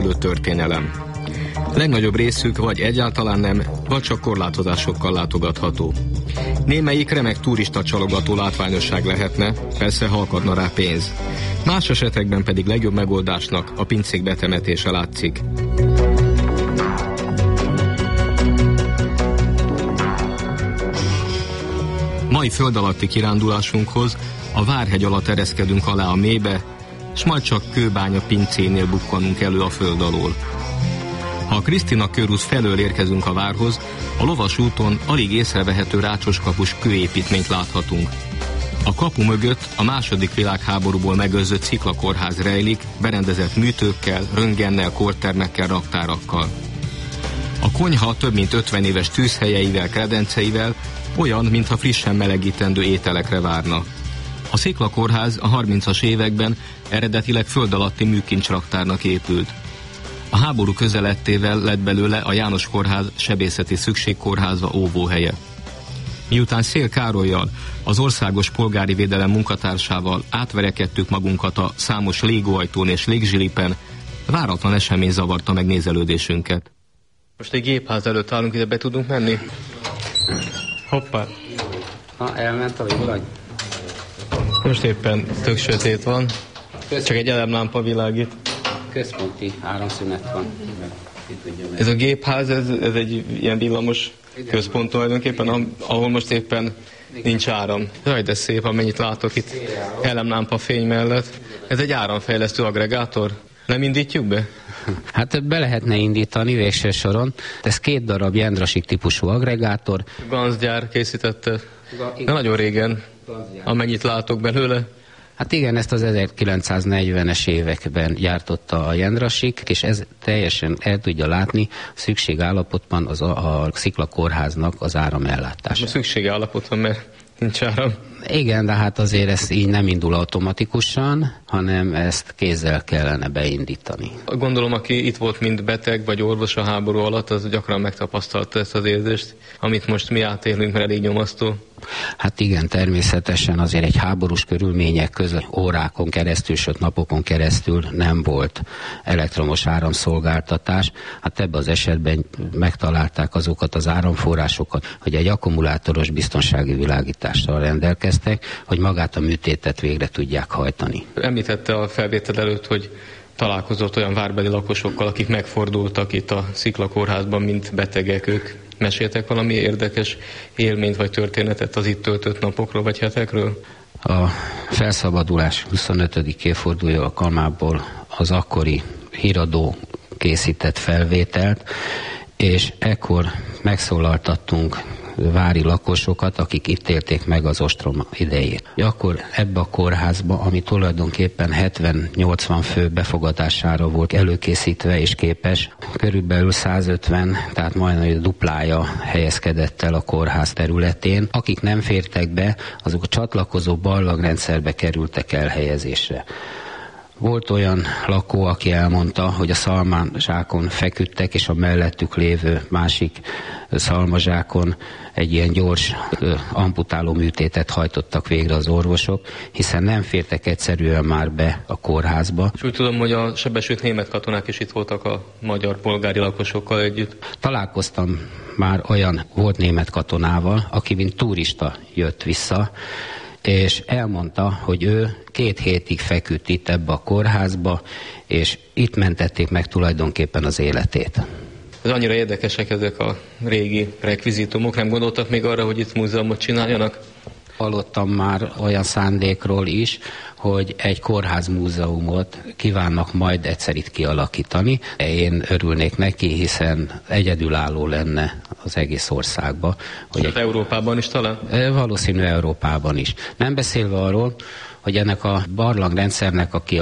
történelem. Legnagyobb részük vagy egyáltalán nem, vagy csak korlátozásokkal látogatható. Némelyik remek turista csalogató látványosság lehetne, persze ha akadna rá pénz. Más esetekben pedig legjobb megoldásnak a pincék betemetése látszik. Mai föld alatti kirándulásunkhoz a Várhegy alatt ereszkedünk alá a mélybe, s majd csak Kőbánya pincénél bukkanunk elő a föld alól. Ha a Krisztina körút felől érkezünk a várhoz, a lovas úton alig észrevehető rácsoskapus kőépítményt láthatunk. A kapu mögött a II. Világháborúból megőrzött sziklakórház rejlik, berendezett műtőkkel, röntgennel, kórtermekkel, raktárakkal. A konyha több mint 50 éves tűzhelyeivel, kredenceivel olyan, mintha frissen melegítendő ételekre várna. A sziklakórház a 30-as években eredetileg föld alatti műkincsraktárnak épült. A háború közelettével lett belőle a János Kórház sebészeti szükségkórháza óvóhelye. Miután Széll Károllyal, az Országos Polgári Védelem munkatársával átverekedtük magunkat a számos légóajtón és légzsilipen, váratlan esemény zavarta meg nézelődésünket. Most egy gépház előtt állunk, ide be tudunk menni? Hoppá! Ha, elment a villany. Most éppen tök sötét van, csak egy elemlámpa világít. Központi áramszünet van. Ez a gépház, ez egy ilyen villamos központ tulajdonképpen, ahol most éppen nincs áram. Jaj, de szép, amennyit látok itt elemlámpa fény mellett. Ez egy áramfejlesztő agregátor. Nem indítjuk be? Hát be lehetne indítani végső soron. Ez 2 darab Jendrasik típusú agregátor. Ganzgyár készítette. De nagyon régen, amennyit látok belőle. Hát igen, ezt az 1940-es években gyártotta a Jendrasik, és ez teljesen el tudja látni szükségállapotban a sziklakórháznak az áramellátása. Szükségállapotban, mert nincs áram. Igen, de hát azért ez így nem indul automatikusan, hanem ezt kézzel kellene beindítani. Gondolom, aki itt volt, mint beteg vagy orvos a háború alatt, az gyakran megtapasztalta ezt az érzést, amit most mi átélünk, mert elég nyomasztó. Hát igen, természetesen azért egy háborús körülmények között órákon keresztül, sőt napokon keresztül nem volt elektromos áramszolgáltatás. Hát ebben az esetben megtalálták azokat az áramforrásokat, hogy egy akkumulátoros biztonsági világítással rendelkeztek, hogy magát a műtétet végre tudják hajtani. Említette a felvétel előtt, hogy találkozott olyan várbeli lakosokkal, akik megfordultak itt a Sziklakórházban, mint betegek. Ők meséltek valami érdekes élményt vagy történetet az itt töltött napokról vagy hetekről? A felszabadulás 25. évfordulója alkalmából az akkori híradó készített felvételt, és ekkor megszólaltattunk vári lakosokat, akik itt élték meg az ostrom idejét. Akkor ebbe a kórházba, ami tulajdonképpen 70-80 fő befogadására volt előkészítve és képes, körülbelül 150, tehát majdnem a duplája helyezkedett el a kórház területén. Akik nem fértek be, azok a csatlakozó barlangrendszerbe kerültek elhelyezésre. Volt olyan lakó, aki elmondta, hogy a szalmazsákon feküdtek, és a mellettük lévő másik szalmazsákon egy ilyen gyors amputáló műtétet hajtottak végre az orvosok, hiszen nem fértek egyszerűen már be a kórházba. És úgy tudom, hogy a sebesült német katonák is itt voltak a magyar polgári lakosokkal együtt. Találkoztam már olyan volt német katonával, aki mint turista jött vissza, és elmondta, hogy ő 2 hétig feküdt itt ebbe a kórházba, és itt mentették meg tulajdonképpen az életét. Ez annyira érdekesek ezek a régi rekvizitumok, nem gondoltak még arra, hogy itt múzeumot csináljanak? Hallottam már olyan szándékról is, hogy egy kórházmúzeumot kívánnak majd egyszer itt kialakítani. Én örülnék neki, hiszen egyedülálló lenne az egész országba. Hogy Európában is talán? Valószínű Európában is. Nem beszélve arról, hogy ennek a barlangrendszernek a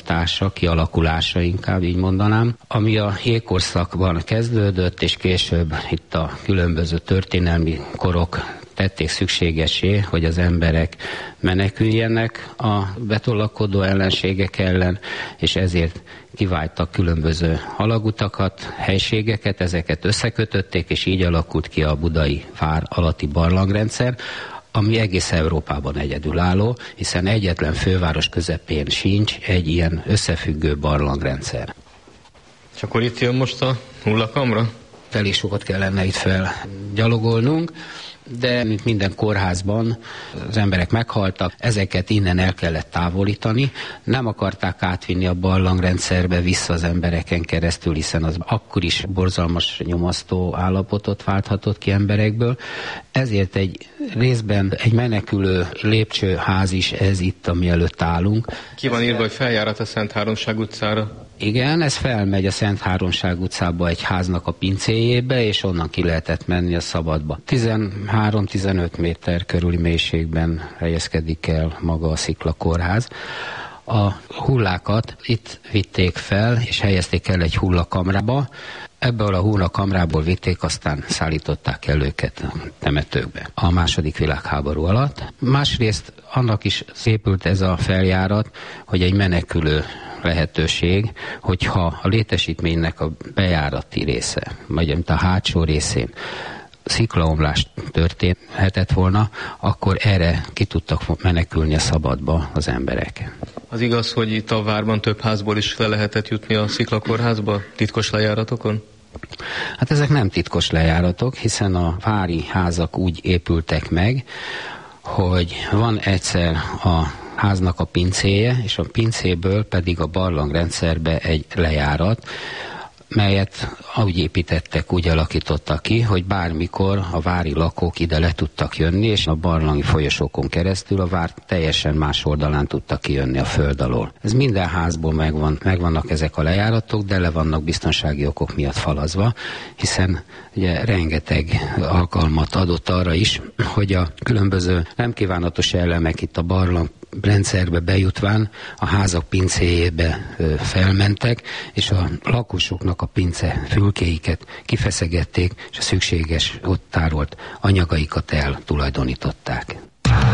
kialakulása inkább így mondanám, ami a jégkorszakban kezdődött, és később itt a különböző történelmi korok tették szükségessé, hogy az emberek meneküljenek a betolakodó ellenségek ellen, és ezért kiváltak különböző alagutakat, helységeket, ezeket összekötötték, és így alakult ki a budai vár alatti barlangrendszer, ami egész Európában egyedülálló, hiszen egyetlen főváros közepén sincs egy ilyen összefüggő barlangrendszer. És akkor itt jön most a hullakamra? Elég sokat kellene itt felgyalogolnunk, de mint minden kórházban az emberek meghaltak, ezeket innen el kellett távolítani. Nem akarták átvinni a barlangrendszerbe vissza az embereken keresztül, hiszen az akkor is borzalmas nyomasztó állapotot válthatott ki emberekből. Ezért egy részben egy menekülő lépcsőház is ez itt, ami előtt állunk. Ki van írva, hogy feljárat a Szent Háromság utcára? Igen, ez felmegy a Szent Háromság utcába egy háznak a pincéjébe, és onnan ki lehetett menni a szabadba. 13-15 méter körüli mélységben helyezkedik el maga a sziklakórház. A hullákat itt vitték fel, és helyezték el egy hullakamrába. Ebből a hullakamrából vitték, aztán szállították el őket a temetőkbe a II. Világháború alatt. Másrészt annak is szépült ez a feljárat, hogy egy menekülő lehetőség, hogyha a létesítménynek a bejárati része, vagy mint a hátsó részén sziklaomlás történhetett volna, akkor erre ki tudtak menekülni a szabadba az emberek. Az igaz, hogy itt a várban több házból is fel lehetett jutni a sziklakórházba, titkos lejáratokon? Hát ezek nem titkos lejáratok, hiszen a vári házak úgy épültek meg, hogy van egyszer a háznak a pincéje, és a pincéből pedig a barlangrendszerbe egy lejárat, melyet úgy építettek, úgy alakítottak ki, hogy bármikor a vári lakók ide le tudtak jönni, és a barlangi folyosókon keresztül a vár teljesen más oldalán tudtak kijönni a föld alól. Ez minden házból megvannak ezek a lejáratok, de le vannak biztonsági okok miatt falazva, hiszen ugye rengeteg alkalmat adott arra is, hogy a különböző nem kívánatos elemek itt a barlang rendszerbe bejutván a házak pincéjébe felmentek, és a lakosoknak a pince fülkéiket kifeszegették, és a szükséges ott tárolt anyagaikat eltulajdonították.